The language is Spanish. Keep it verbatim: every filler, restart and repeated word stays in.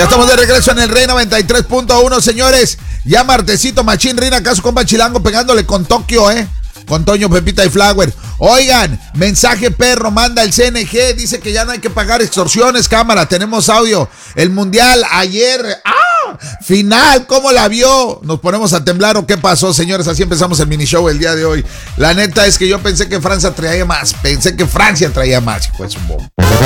Ya estamos de regreso en el Rey noventa y tres punto uno, señores. Ya martesito, Machín, Rina, caso con Chilango pegándole con Tokio, ¿eh? Con Toño, Pepita y Flower. Oigan, mensaje perro, manda el C N G, dice que ya no hay que pagar extorsiones, cámara, tenemos audio. El Mundial ayer, ¡ah! Final, ¿cómo la vio? ¿Nos ponemos a temblar o qué pasó, señores? Así empezamos el mini show el día de hoy. La neta es que yo pensé que Francia traía más, pensé que Francia traía más, pues un bombo.